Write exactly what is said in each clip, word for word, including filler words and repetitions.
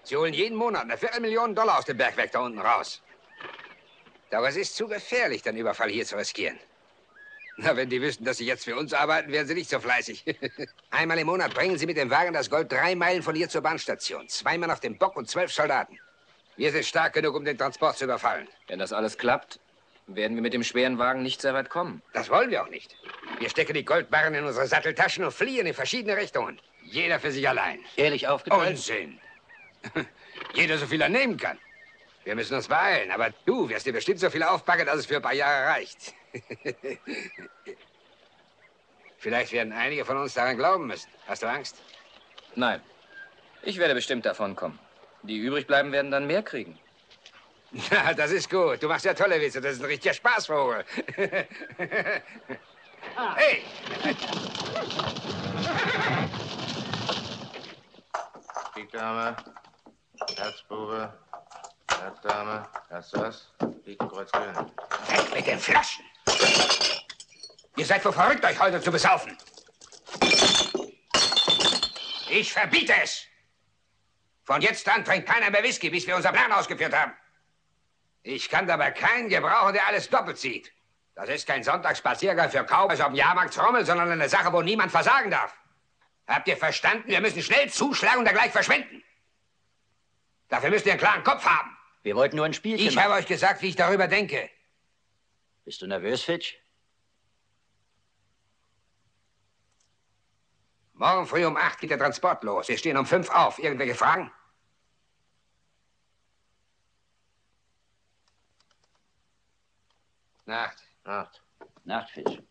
Sie holen jeden Monat eine Viertelmillion Dollar aus dem Bergwerk da unten raus. Doch es ist zu gefährlich, den Überfall hier zu riskieren. Na, wenn die wüssten, dass Sie jetzt für uns arbeiten, wären Sie nicht so fleißig. Einmal im Monat bringen Sie mit dem Wagen das Gold drei Meilen von hier zur Bahnstation. Zweimal auf dem Bock und zwölf Soldaten. Wir sind stark genug, um den Transport zu überfallen. Wenn das alles klappt, werden wir mit dem schweren Wagen nicht sehr weit kommen. Das wollen wir auch nicht. Wir stecken die Goldbarren in unsere Satteltaschen und fliehen in verschiedene Richtungen. Jeder für sich allein. Ehrlich aufgeteilt? Unsinn. Jeder so viel er nehmen kann. Wir müssen uns beeilen, aber du wirst dir bestimmt so viel aufpacken, dass es für ein paar Jahre reicht. Vielleicht werden einige von uns daran glauben müssen. Hast du Angst? Nein. Ich werde bestimmt davon kommen. Die übrig bleiben, werden dann mehr kriegen. Na, das ist gut. Du machst ja tolle Witze. Das ist ein richtiger Spaßvogel. Hey! Pik-Dame, Herzbube, Herz-Dame, Herz-Ass, Pik-Kreuz König. Weg mit den Flaschen! Ihr seid wohl verrückt, euch heute zu besaufen. Ich verbiete es. Von jetzt an trinkt keiner mehr Whisky, bis wir unser Plan ausgeführt haben. Ich kann dabei keinen gebrauchen, der alles doppelt sieht. Das ist kein Sonntagsspaziergang für Cowboys auf dem Jahrmarktstrommel, sondern eine Sache, wo niemand versagen darf. Habt ihr verstanden? Wir müssen schnell zuschlagen und dann gleich verschwinden. Dafür müsst ihr einen klaren Kopf haben. Wir wollten nur ein Spielchen Ich machen. habe euch gesagt, wie ich darüber denke. Bist du nervös, Fitch? Morgen früh um acht geht der Transport los. Wir stehen um fünf auf. Irgendwelche Fragen? Nacht. Nacht. Nacht, Fitch.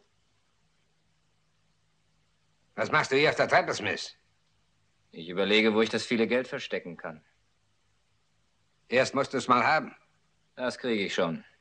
Was machst du hier auf der Treppe, Smith? Ich überlege, wo ich das viele Geld verstecken kann. Erst musst du es mal haben. Das kriege ich schon.